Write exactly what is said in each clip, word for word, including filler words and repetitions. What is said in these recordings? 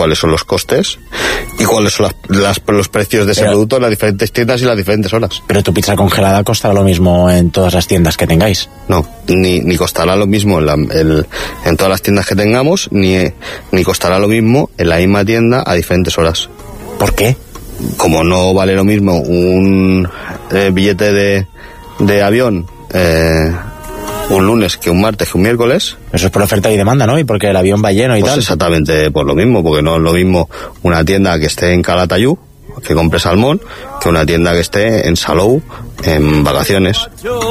cuáles son los costes y cuáles son las, las, los precios de ese pero, producto en las diferentes tiendas y las diferentes horas. Pero tu pizza congelada costará lo mismo en todas las tiendas que tengáis. No, ni, ni costará lo mismo en, la, el, en todas las tiendas que tengamos, ni, ni costará lo mismo en la misma tienda a diferentes horas. ¿Por qué? Como no vale lo mismo un eh, billete de, de avión eh, un lunes que un martes que un miércoles. Eso es por oferta y demanda, ¿no? Y porque el avión va lleno y pues tal. Exactamente por lo mismo, porque no es lo mismo una tienda que esté en Calatayud, que compre salmón, que una tienda que esté en Salou en vacaciones.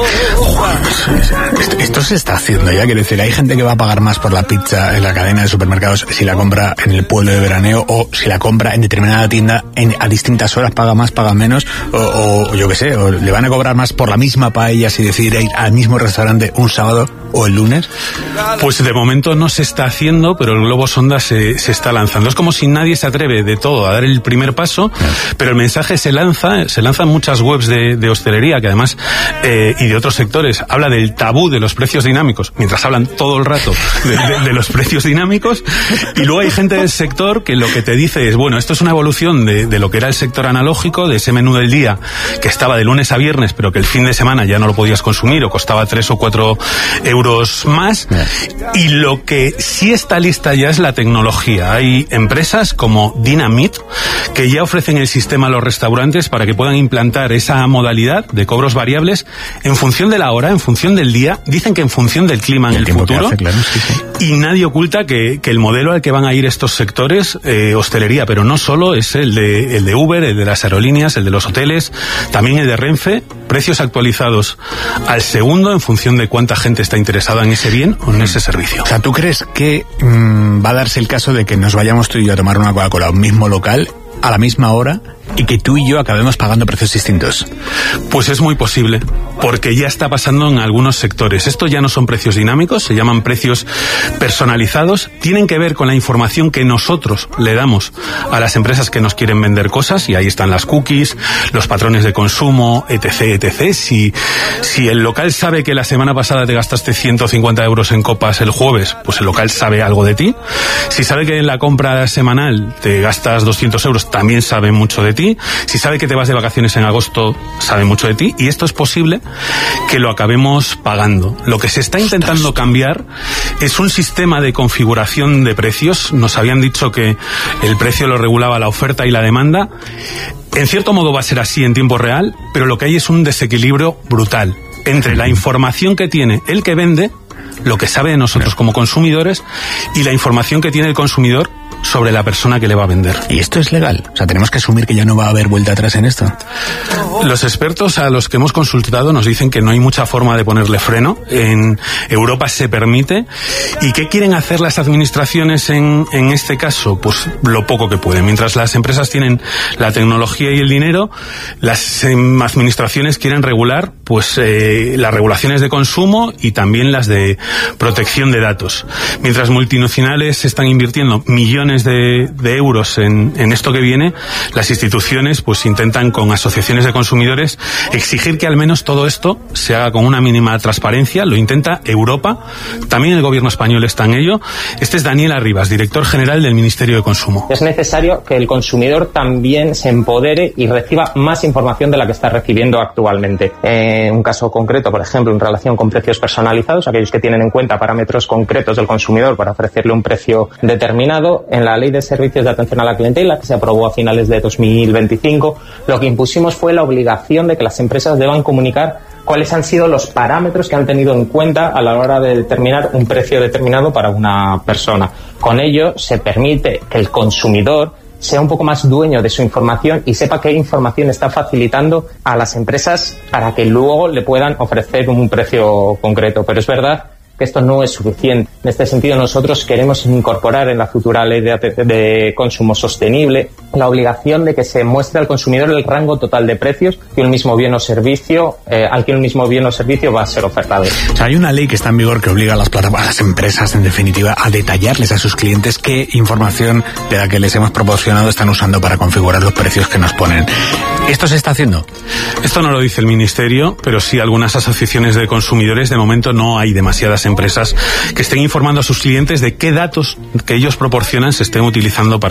Esto, esto se está haciendo ya, quiero decir, hay gente que va a pagar más por la pizza en la cadena de supermercados si la compra en el pueblo de veraneo, o si la compra en determinada tienda en, a distintas horas, paga más, paga menos, o, o yo qué sé, o le van a cobrar más por la misma paella si decide ir al mismo restaurante un sábado o el lunes. Pues de momento no se está haciendo, pero el globo sonda se, se está lanzando. Es como si nadie se atreve de todo a dar el primer paso, pero el mensaje se lanza, se lanza en muchas webs de, de hostelería, que además, eh, y de otros sectores, habla del tabú de los precios dinámicos, mientras hablan todo el rato de, de, de los precios dinámicos, y luego hay gente del sector que lo que te dice es, bueno, esto es una evolución de, de lo que era el sector analógico, de ese menú del día, que estaba de lunes a viernes, pero que el fin de semana ya no lo podías consumir, o costaba tres o cuatro euros más, y lo que sí está lista ya es la tecnología. Hay empresas como Dynamit que ya ofrecen el sistema a los restaurantes para que puedan implantar esa modalidad de cobros variables en función de la hora, en función del día, dicen que en función del clima en el, el futuro, hace, claro, sí, sí. Y nadie oculta que, que el modelo al que van a ir estos sectores, eh, hostelería, pero no solo, es el de, el de Uber, el de las aerolíneas, el de los hoteles, también el de Renfe, precios actualizados al segundo en función de cuánta gente está interesada en ese bien o en ese servicio. O sea, ¿tú crees que mmm, va a darse el caso de que nos vayamos tú y yo a tomar una Coca-Cola a un mismo local a la misma hora y que tú y yo acabemos pagando precios distintos? Pues es muy posible, porque ya está pasando en algunos sectores. Esto ya no son precios dinámicos, se llaman precios personalizados, tienen que ver con la información que nosotros le damos a las empresas que nos quieren vender cosas, y ahí están las cookies, los patrones de consumo, etc, etc. Si, si el local sabe que la semana pasada te gastaste ciento cincuenta euros en copas el jueves, pues el local sabe algo de ti. Si sabe que en la compra semanal te gastas doscientos euros, también sabe mucho de ti. Si sabe que te vas de vacaciones en agosto, sabe mucho de ti, y esto es posible que lo acabemos pagando. Lo que se está intentando cambiar es un sistema de configuración de precios. Nos habían dicho que el precio lo regulaba la oferta y la demanda. En cierto modo va a ser así en tiempo real, pero lo que hay es un desequilibrio brutal entre la información que tiene el que vende, lo que sabe de nosotros como consumidores, y la información que tiene el consumidor sobre la persona que le va a vender. ¿Y esto es legal? O sea, tenemos que asumir que ya no va a haber vuelta atrás en esto. Los expertos a los que hemos consultado nos dicen que no hay mucha forma de ponerle freno. En Europa se permite. ¿Y qué quieren hacer las administraciones en, en este caso? Pues lo poco que pueden. Mientras las empresas tienen la tecnología y el dinero, las eh, administraciones quieren regular pues eh, las regulaciones de consumo y también las de protección de datos. Mientras multinacionales están invirtiendo millones De, de euros en, en esto que viene, las instituciones pues intentan con asociaciones de consumidores exigir que al menos todo esto se haga con una mínima transparencia. Lo intenta Europa, también el gobierno español está en ello. Este es Daniel Arribas, director general del Ministerio de Consumo. Es necesario que el consumidor también se empodere y reciba más información de la que está recibiendo actualmente. En un caso concreto, por ejemplo, en relación con precios personalizados, aquellos que tienen en cuenta parámetros concretos del consumidor para ofrecerle un precio determinado. En la Ley de Servicios de Atención a la Clientela, que se aprobó a finales de dos mil veinticinco, lo que impusimos fue la obligación de que las empresas deban comunicar cuáles han sido los parámetros que han tenido en cuenta a la hora de determinar un precio determinado para una persona. Con ello se permite que el consumidor sea un poco más dueño de su información y sepa qué información está facilitando a las empresas para que luego le puedan ofrecer un precio concreto. Pero es verdad que esto no es suficiente. En este sentido, nosotros queremos incorporar en la futura ley de, de consumo sostenible la obligación de que se muestre al consumidor el rango total de precios que un mismo bien o servicio, eh, al que un mismo bien o servicio va a ser ofertado. O sea, hay una ley que está en vigor que obliga a las plataformas, a las empresas, en definitiva, a detallarles a sus clientes qué información de la que les hemos proporcionado están usando para configurar los precios que nos ponen. ¿Esto se está haciendo? Esto no lo dice el Ministerio, pero sí algunas asociaciones de consumidores. De momento no hay demasiadas empresas que estén informando a sus clientes de qué datos que ellos proporcionan se estén utilizando para